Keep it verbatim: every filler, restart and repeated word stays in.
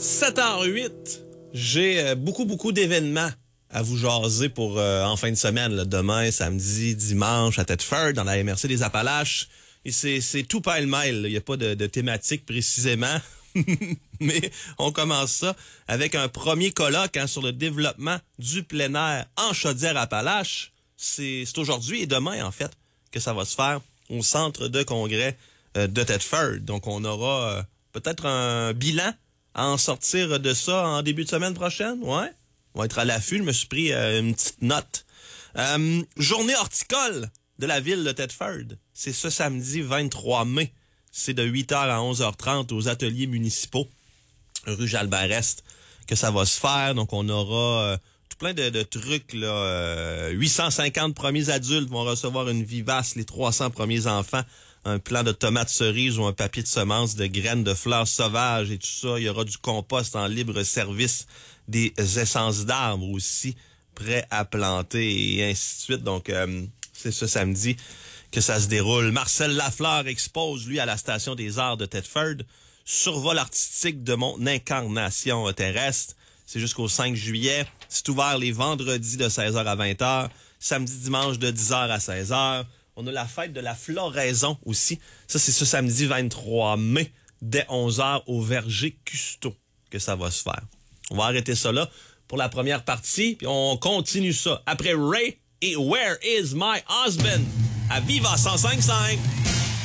sept heures huit, j'ai euh, beaucoup, beaucoup d'événements à vous jaser pour euh, en fin de semaine. Là, demain, samedi, dimanche, à Thetford, dans la M R C des Appalaches. Et c'est, c'est tout pêle-mêle. Il n'y a pas de, de thématique précisément. Mais on commence ça avec un premier colloque hein, sur le développement du plein air en Chaudière-Appalaches. C'est, c'est aujourd'hui et demain, en fait, que ça va se faire au centre de congrès euh, de Thetford. Donc, on aura euh, peut-être un bilan à en sortir de ça en début de semaine prochaine. Ouais, on va être à l'affût. Je me suis pris euh, une petite note. Euh, journée horticole de la ville de Thetford. C'est ce samedi vingt-trois mai. C'est de huit heures à onze heures trente aux ateliers municipaux, rue Jalbert-Est, que ça va se faire. Donc, on aura euh, tout plein de, de trucs. Là, euh, huit cent cinquante premiers adultes vont recevoir une vivace, les trois cents premiers enfants, un plan de tomates cerises ou un papier de semences de graines de fleurs sauvages et tout ça. Il y aura du compost en libre service, des essences d'arbres aussi, prêts à planter et ainsi de suite. Donc, euh, c'est ce samedi que ça se déroule. Marcel Lafleur expose, lui, à la Station des Arts de Thetford, survol artistique de mon incarnation terrestre. C'est jusqu'au cinq juillet. C'est ouvert les vendredis de seize heures à vingt heures, samedi, dimanche de dix heures à seize heures. On a la fête de la floraison aussi. Ça, c'est ce samedi vingt-trois mai, dès onze heures au Verger Custeau que ça va se faire. On va arrêter ça là pour la première partie, puis on continue ça après Ray et Where is my husband? À Viva cent cinq virgule cinq.